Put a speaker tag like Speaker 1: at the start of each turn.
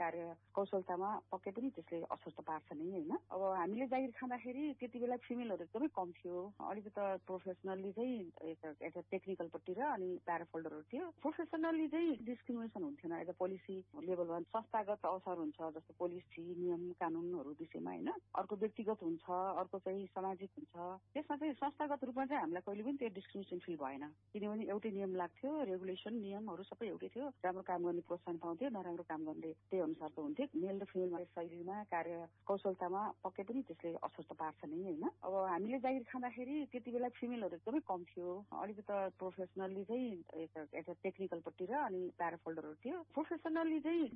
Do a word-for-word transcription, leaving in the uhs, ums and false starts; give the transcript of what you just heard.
Speaker 1: कार्य कौशलतामा पक्कै पनि त्यसले असर त पार्छ नै हैन। अब हामीले जागिर खाँदाखेरि त्यति बेला फिमेलहरु एकदमै कम थियो। अलिकति प्रोफेसनली चाहिँ एज अ टेक्निकल पट्टि र अनि प्याराफोल्डरहरु थियो। प्रोफेसनली चाहिँ डिस्क्रिमिनेसन हुन्थेन एज अ पोलिसी लेभलमा। संस्थागत अवसर हुन्छ जस्तो पोलिसी नियम कानुनहरु विषयमा हैन। अर्को व्यक्तिगत हुन्छ, अर्को चाहिँ सामाजिक हुन्छ। त्यसमा चाहिँ संस्थागत रूपमा चाहिँ हामीलाई कहिले पनि त्यो डिस्क्रिमिनेसन फिल भएन। किनभने एउटै नियम लाग्थ्यो, रेगुलेसन नियमहरु सबै एउटै थियो। राम्रो काम गर्ने प्रोत्साहन पाउँथे, नराम्रो काम गर्ने त्यही अनुसारको हुन्थे। मेल र फिमेल शैलीमा कार्य कौशलतामा पक्कै पनि त्यसले असर त पार्छ नै हैन। अब हामीले जागिर खाँदाखेरि त्यति बेला फिमेलहरु एकदमै कम थियो। अलिकति प्रोफेसनली चाहिँ एज अ टेक्निकल पट्टि र अनि प्याराफोल्डरहरु थियो। प्रोफेसनली चाहिँ